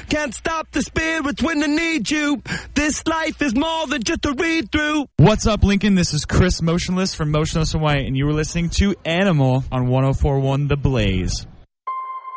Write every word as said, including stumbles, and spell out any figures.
Can't stop the spirits when they need you. This life is more than just a read-through. What's up, Lincoln? This is Chris Motionless from Motionless Hawaii, and you were listening to Animal on one oh four point one The Blaze.